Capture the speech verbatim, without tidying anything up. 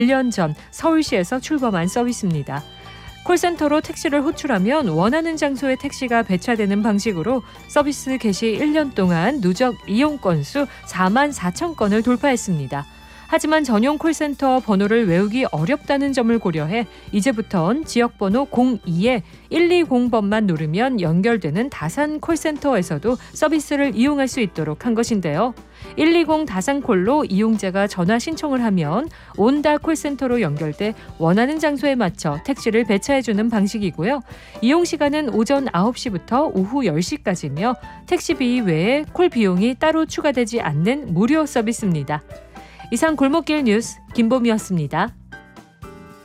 일 년 전 서울시에서 출범한 서비스입니다. 콜센터로 택시를 호출하면 원하는 장소에 택시가 배차되는 방식으로 서비스 개시 일 년 동안 누적 이용 건수 사만 사천 건을 돌파했습니다. 하지만 전용 콜센터 번호를 외우기 어렵다는 점을 고려해 이제부턴 지역번호 공이에 일이공 번만 누르면 연결되는 다산 콜센터에서도 서비스를 이용할 수 있도록 한 것인데요. 일이공 다산콜로 이용자가 전화 신청을 하면 온다 콜센터로 연결돼 원하는 장소에 맞춰 택시를 배차해주는 방식이고요. 이용시간은 오전 아홉 시부터 오후 열 시까지며 택시비 외에 콜 비용이 따로 추가되지 않는 무료 서비스입니다. 이상 골목길 뉴스 김보미였습니다.